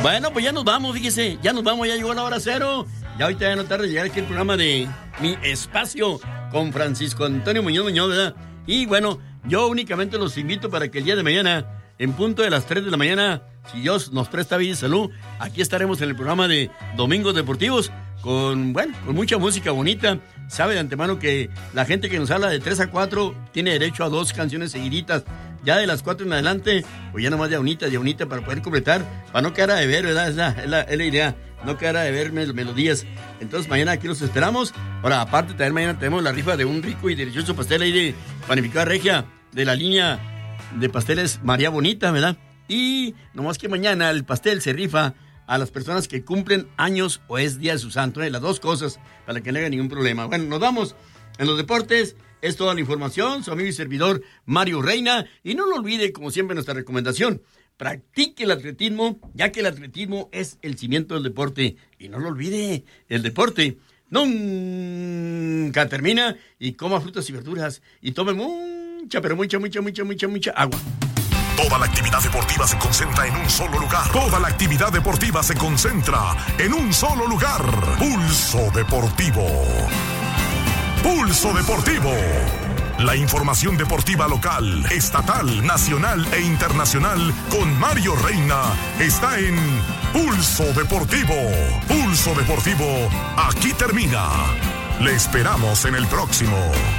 Bueno, pues ya nos vamos, fíjese, ya llegó la hora cero. Ya ahorita ya no tarde llegar aquí el programa de Mi Espacio con Francisco Antonio Muñoz, ¿verdad? Y bueno, yo únicamente los invito para que el día de mañana, en punto de las 3 de la mañana, si Dios nos presta vida y salud, aquí estaremos en el programa de Domingos Deportivos con mucha música bonita. Sabe de antemano que la gente que nos habla de 3 a 4 tiene derecho a 2 canciones seguiditas. Ya de las 4 en adelante, pues ya nomás de unita para poder completar, para no quedar a deber, ¿verdad? Es la idea, no quedar a deber melodías. Entonces mañana aquí los esperamos. Ahora, aparte, también mañana tenemos la rifa de un rico y delicioso pastel ahí de panificada regia de la línea de pasteles María Bonita, ¿verdad? Y nomás que mañana el pastel se rifa a las personas que cumplen años o es día de su santo, las dos cosas, para que no haya ningún problema. Bueno, nos vamos en los deportes. Es toda la información, su amigo y servidor Mario Reina. Y no lo olvide, como siempre, nuestra recomendación: practique el atletismo, ya que el atletismo es el cimiento del deporte. Y no lo olvide, el deporte nunca termina. Y coma frutas y verduras. Y tome mucha agua. Toda la actividad deportiva se concentra en un solo lugar. Toda la actividad deportiva se concentra en un solo lugar. Pulso Deportivo. Pulso Deportivo. La información deportiva local, estatal, nacional e internacional con Mario Reina está en Pulso Deportivo. Pulso Deportivo, aquí termina. Le esperamos en el próximo.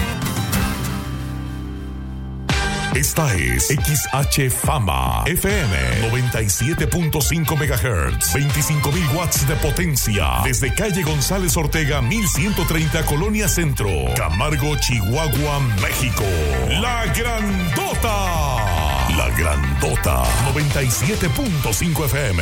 Esta es XH Fama FM 97.5 MHz, 25,000 watts de potencia, desde calle González Ortega 1130, Colonia Centro, Camargo, Chihuahua, México. La Grandota 97.5 FM.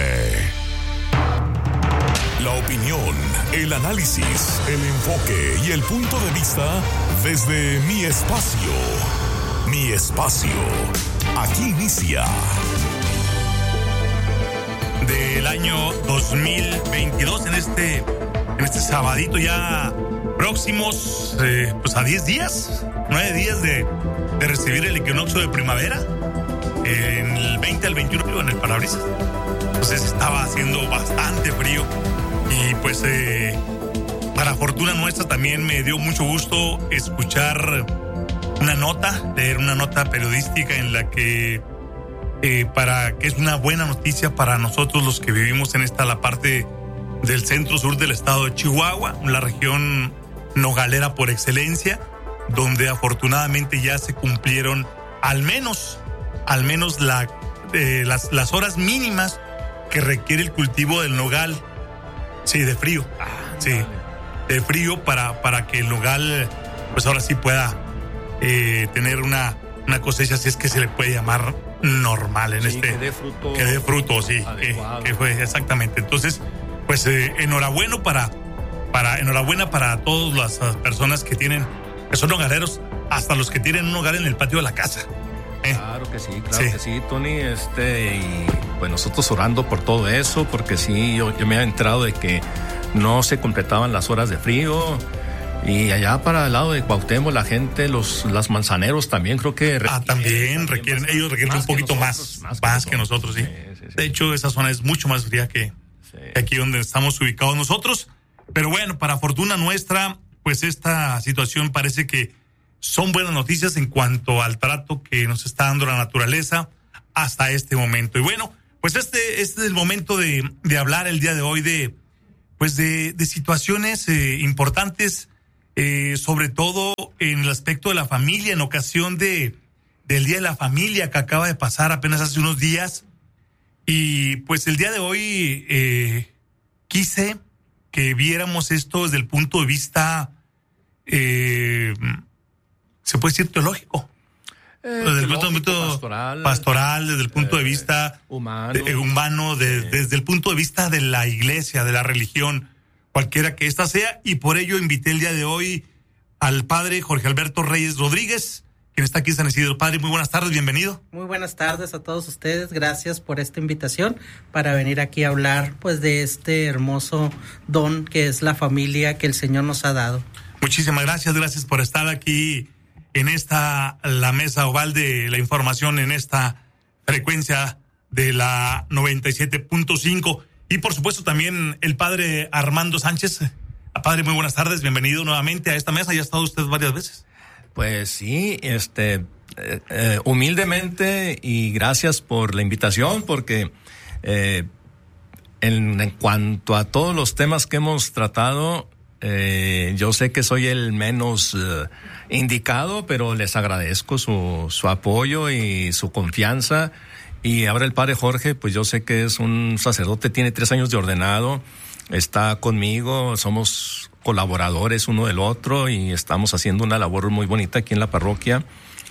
La opinión, el análisis, el enfoque y el punto de vista desde Mi Espacio. Mi Espacio. Aquí inicia. Del año 2022, en este sabadito ya próximos pues a 10 días, 9 días de recibir el equinoccio de primavera, en el 20 al 21 en el parabrisas. Entonces estaba haciendo bastante frío y pues para fortuna nuestra también me dio mucho gusto escuchar leer una nota periodística en la que que es una buena noticia para nosotros los que vivimos en la parte del centro sur del estado de Chihuahua, la región nogalera por excelencia, donde afortunadamente ya se cumplieron al menos las horas mínimas que requiere el cultivo del nogal. Sí, de frío. Sí, de frío para que el nogal pues ahora sí pueda tener una cosecha, si es que se le puede llamar normal que dé fruto. Que dé fruto, sí. Que fue exactamente. Entonces, pues enhorabuena para todas las personas que son nogaleros, hasta los que tienen un hogar en el patio de la casa. Claro que sí, Tony. Y pues nosotros orando por todo eso, porque sí, yo me he enterado de que no se completaban las horas de frío. Y allá para el lado de Cuauhtémoc, la gente, las manzaneros también creo que requieren un poquito más que nosotros, sí. De hecho, esa zona es mucho más fría que aquí donde estamos ubicados nosotros. Pero bueno, para fortuna nuestra, pues esta situación parece que son buenas noticias en cuanto al trato que nos está dando la naturaleza hasta este momento. Y bueno, pues este es el momento de hablar el día de hoy de situaciones importantes, sobre todo en el aspecto de la familia, en ocasión del Día de la Familia que acaba de pasar apenas hace unos días. Y pues el día de hoy quise que viéramos esto desde el punto de vista, se puede decir teológico, desde el punto de vista pastoral, desde el punto de vista humano, desde el punto de vista de la iglesia, de la religión, cualquiera que ésta sea, y por ello invité el día de hoy al padre Jorge Alberto Reyes Rodríguez, quien está aquí en San Isidro. Padre, muy buenas tardes, bienvenido. Muy buenas tardes a todos ustedes, gracias por esta invitación para venir aquí a hablar pues de este hermoso don que es la familia que el Señor nos ha dado. Muchísimas gracias por estar aquí en la mesa oval de la información, en esta frecuencia de la 97.5. Y por supuesto también el padre Armando Sánchez. Padre, muy buenas tardes, bienvenido nuevamente a esta mesa. Ya ha estado usted varias veces. Pues sí, humildemente, y gracias por la invitación, porque en cuanto a todos los temas que hemos tratado, yo sé que soy el menos indicado, pero les agradezco su apoyo y su confianza. Y ahora el padre Jorge, pues yo sé que es un sacerdote, tiene 3 años de ordenado, está conmigo, somos colaboradores uno del otro y estamos haciendo una labor muy bonita aquí en la parroquia.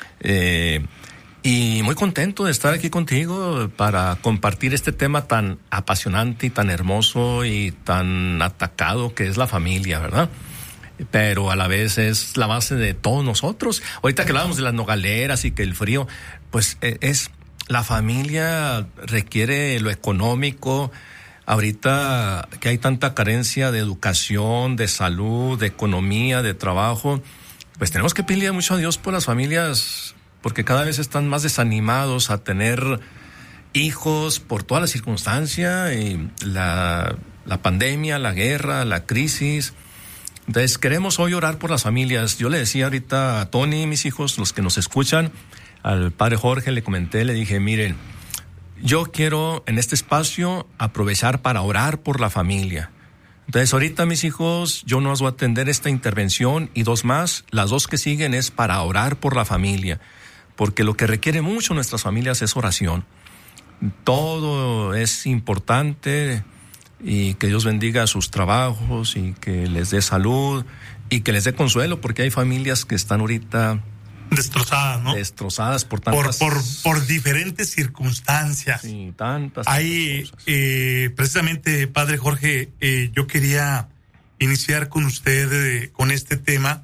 Y muy contento de estar aquí contigo para compartir este tema tan apasionante y tan hermoso y tan atacado que es la familia, ¿verdad? Pero a la vez es la base de todos nosotros. Ahorita que hablábamos de las nogaleras y que el frío, pues la familia requiere lo económico. Ahorita que hay tanta carencia de educación, de salud, de economía, de trabajo, pues tenemos que pedirle mucho a Dios por las familias, porque cada vez están más desanimados a tener hijos por toda la circunstancia, y la pandemia, la guerra, la crisis. Entonces queremos hoy orar por las familias. Yo le decía ahorita a Tony, mis hijos, los que nos escuchan, al padre Jorge le comenté, le dije, miren, yo quiero en este espacio aprovechar para orar por la familia. Entonces ahorita, mis hijos, yo no os voy a atender esta intervención y 2 más, las 2 que siguen es para orar por la familia, porque lo que requiere mucho nuestras familias es oración. Todo es importante, y que Dios bendiga sus trabajos y que les dé salud y que les dé consuelo, porque hay familias que están ahorita destrozadas, ¿no? Destrozadas por tantas... Por diferentes circunstancias. Sí, tantas cosas. Precisamente, padre Jorge, yo quería iniciar con usted con este tema.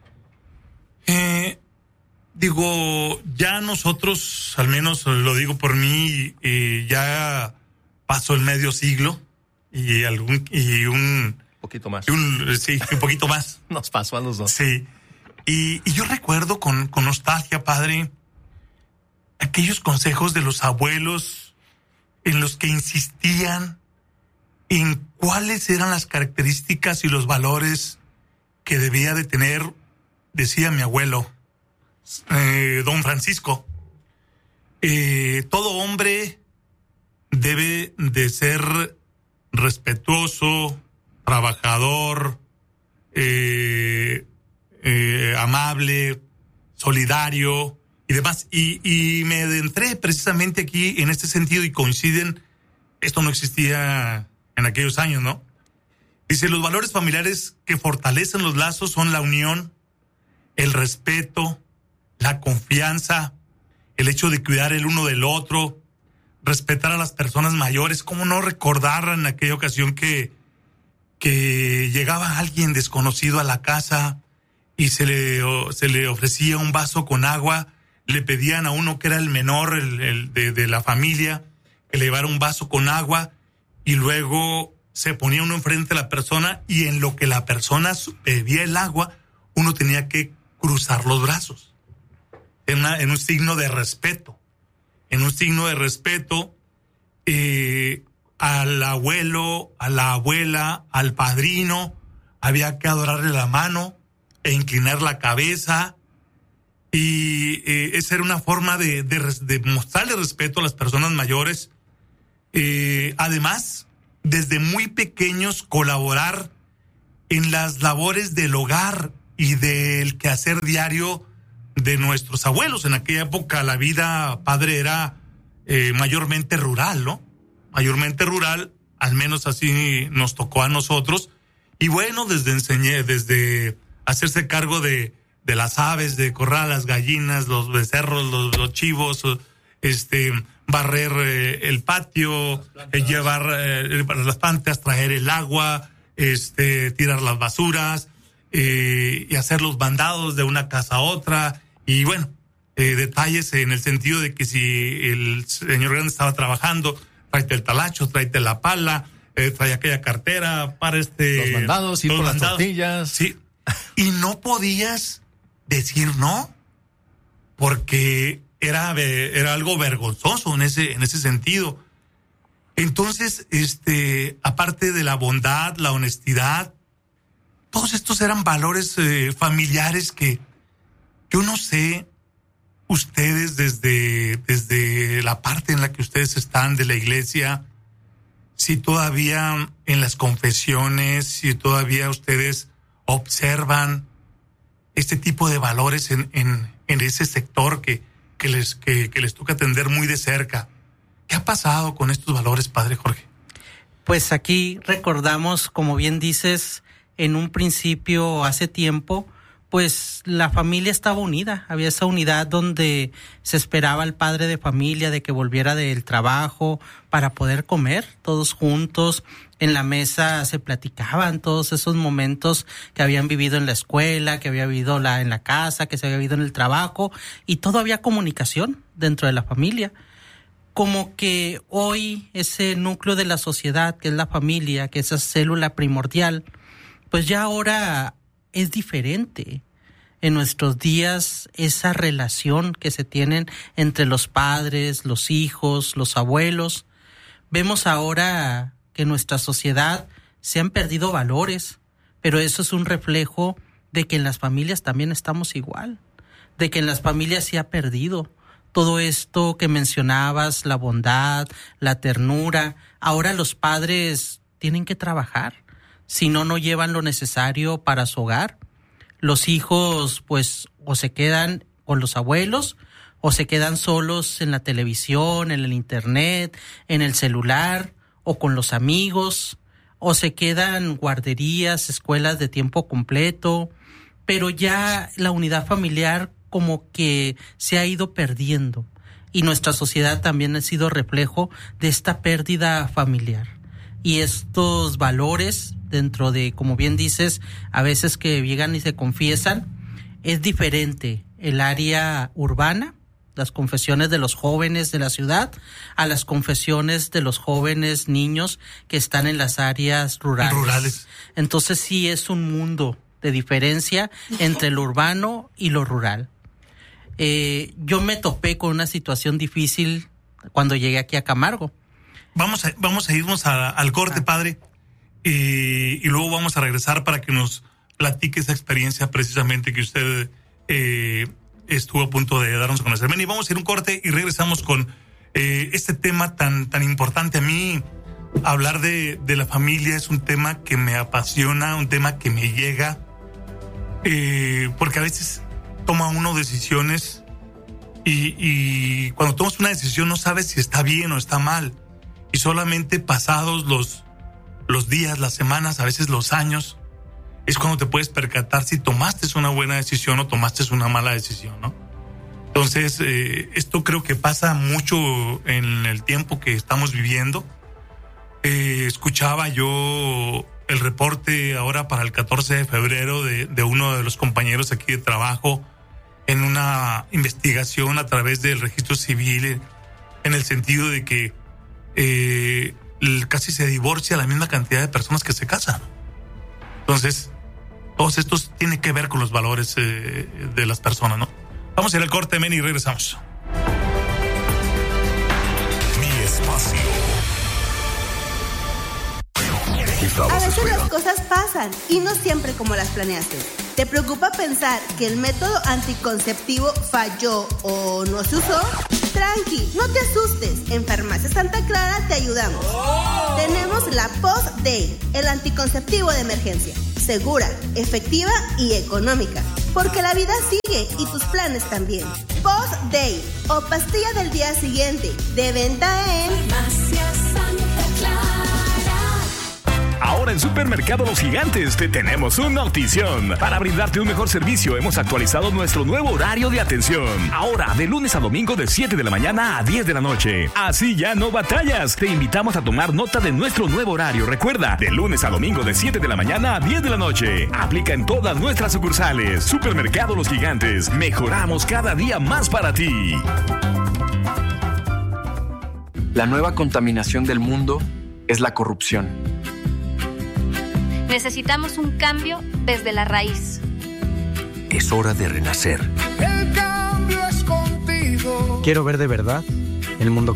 Ya nosotros, al menos lo digo por mí, ya pasó el medio siglo y un poquito más. Un poquito más. Nos pasó a los 2. Sí. Y yo recuerdo con nostalgia, padre, aquellos consejos de los abuelos en los que insistían en cuáles eran las características y los valores que debía de tener, decía mi abuelo, don Francisco. Todo hombre debe de ser respetuoso, trabajador, amable, solidario y demás. Y me adentré precisamente aquí en este sentido y coinciden, esto no existía en aquellos años, ¿no? Dice, los valores familiares que fortalecen los lazos son la unión, el respeto, la confianza, el hecho de cuidar el uno del otro, respetar a las personas mayores. ¿Cómo no recordar en aquella ocasión que llegaba alguien desconocido a la casa y se le ofrecía un vaso con agua? Le pedían a uno que era el menor de la familia que le llevara un vaso con agua, y luego se ponía uno enfrente de la persona, y en lo que la persona bebía el agua, uno tenía que cruzar los brazos en un signo de respeto. En un signo de respeto al abuelo, a la abuela, al padrino, había que adorarle la mano e inclinar la cabeza. Y esa era una forma de mostrarle respeto a las personas mayores. Además, desde muy pequeños, colaborar en las labores del hogar y del quehacer diario de nuestros abuelos. En aquella época la vida, padre, era mayormente rural, ¿no? Mayormente rural, al menos así nos tocó a nosotros. Y bueno, desde hacerse cargo de las aves, de corral, las gallinas, los becerros, los chivos, barrer el patio, llevar las plantas, traer el agua, tirar las basuras, y hacer los mandados de una casa a otra. Y bueno, detalles en el sentido de que si el señor grande estaba trabajando, tráete el talacho, tráete la pala, trae aquella cartera para los mandados, ir por las tortillas. Sí. Y no podías decir no, porque era algo vergonzoso en ese sentido. Entonces, aparte de la bondad, la honestidad, todos estos eran valores familiares que yo no sé, ustedes desde la parte en la que ustedes están de la iglesia, si todavía en las confesiones, si todavía ustedes observan este tipo de valores en ese sector que les toca atender muy de cerca. ¿Qué ha pasado con estos valores, Padre Jorge? Pues aquí recordamos, como bien dices, en un principio, hace tiempo, pues la familia estaba unida. Había esa unidad donde se esperaba al padre de familia de que volviera del trabajo para poder comer todos juntos. En la mesa se platicaban todos esos momentos que habían vivido en la escuela, que había vivido en la casa, que se había vivido en el trabajo, y todo había comunicación dentro de la familia. Como que hoy ese núcleo de la sociedad, que es la familia, que es esa célula primordial, pues ya ahora es diferente. En nuestros días, esa relación que se tienen entre los padres, los hijos, los abuelos, vemos ahora que en nuestra sociedad se han perdido valores, pero eso es un reflejo de que en las familias también estamos igual, de que en las familias se ha perdido todo esto que mencionabas, la bondad, la ternura. Ahora los padres tienen que trabajar, si no, no llevan lo necesario para su hogar. Los hijos, pues, o se quedan con los abuelos, o se quedan solos en la televisión, en el internet, en el celular, o con los amigos, o se quedan guarderías, escuelas de tiempo completo, pero ya la unidad familiar como que se ha ido perdiendo, y nuestra sociedad también ha sido reflejo de esta pérdida familiar. Y estos valores, dentro de, como bien dices, a veces que llegan y se confiesan, es diferente el área urbana, las confesiones de los jóvenes de la ciudad, a las confesiones de los jóvenes niños que están en las áreas rurales. Entonces sí es un mundo de diferencia entre lo urbano y lo rural. Yo me topé con una situación difícil cuando llegué aquí a Camargo. Vamos a irnos al corte, Padre, y luego vamos a regresar para que nos platique esa experiencia precisamente que usted estuvo a punto de darnos a conocer. Ven, y vamos a ir a un corte y regresamos con este tema tan importante. A mí, hablar de la familia es un tema que me apasiona, un tema que me llega, porque a veces toma uno decisiones y cuando tomas una decisión no sabes si está bien o está mal. Y solamente pasados los días, las semanas, a veces los años, es cuando te puedes percatar si tomaste una buena decisión o tomaste una mala decisión, ¿no? Entonces, esto creo que pasa mucho en el tiempo que estamos viviendo. Escuchaba yo el reporte ahora para el 14 de febrero de uno de los compañeros aquí de trabajo en una investigación a través del registro civil, en el sentido de que casi se divorcia la misma cantidad de personas que se casan. Entonces, todos estos tienen que ver con los valores de las personas, ¿no? Vamos a ir al corte, men, y regresamos. Mi espacio. A veces las cosas pasan y no siempre como las planeaste. ¿Te preocupa pensar que el método anticonceptivo falló o no se usó? Tranqui, no te asustes. En Farmacia Santa Clara te ayudamos. Tenemos la Post-Day, el anticonceptivo de emergencia. Segura, efectiva y económica. Porque la vida sigue y tus planes también. Post-Day o pastilla del día siguiente. De venta en Farmacia Santa Clara. Ahora en Supermercado Los Gigantes te tenemos una notición. Para brindarte un mejor servicio hemos actualizado nuestro nuevo horario de atención. Ahora de lunes a domingo de 7 de la mañana a 10 de la noche. Así ya no batallas. Te invitamos a tomar nota de nuestro nuevo horario. Recuerda, de lunes a domingo de 7 de la mañana a 10 de la noche. Aplica en todas nuestras sucursales. Supermercado Los Gigantes. Mejoramos cada día más para ti. La nueva contaminación del mundo es la corrupción. Necesitamos un cambio desde la raíz. Es hora de renacer. El cambio es contigo. Quiero ver de verdad el mundo